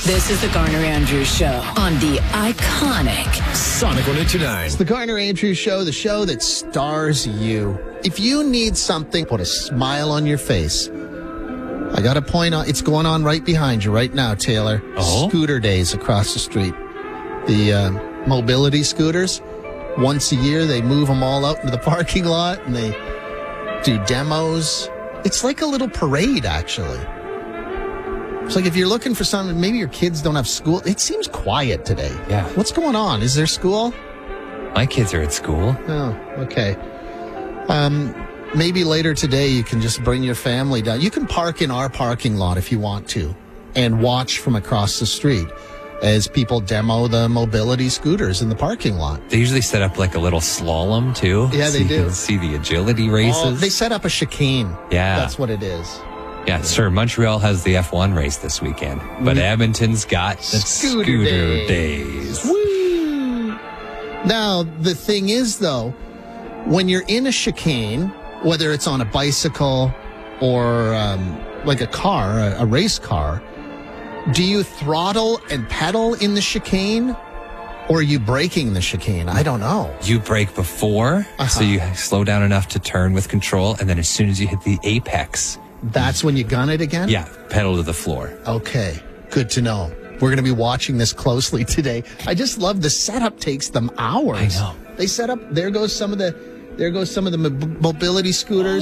This is the Garner Andrews Show on the iconic Sonic 102.9. It's the Garner Andrews Show, the show that stars you. If you need something, put a smile on your face. I got to point out, it's going on right behind you right now, Taylor. Oh? Scooter days across the street. The mobility scooters, once a year, they move them all out into the parking lot and they do demos. It's like a little parade, actually. It's like if you're looking for something, maybe your kids don't have school. It seems quiet today. Yeah. What's going on? Is there school? My kids are at school. Oh, okay. Maybe later today you can just bring your family down. You can park in our parking lot if you want to and watch from across the street as people demo the mobility scooters in the parking lot. They usually set up like a little slalom too. Yeah, so they you do. can see the agility races. Oh, they set up a chicane. Yeah. That's what it is. Yeah, sure. Montreal has the F1 race this weekend, but Edmonton's got the Scooter days. Woo! Now, the thing is, though, when you're in a chicane, whether it's on a bicycle or like a car, a race car, do you throttle and pedal in the chicane or are you braking the chicane? I don't know. You brake before, so you slow down enough to turn with control, and then as soon as you hit the apex, That's when you gun it again? yeah, pedal to the floor. Okay, good to know. We're going to be watching this closely today. I just love the setup takes them hours. I know. They set up, there goes some of the mobility scooters.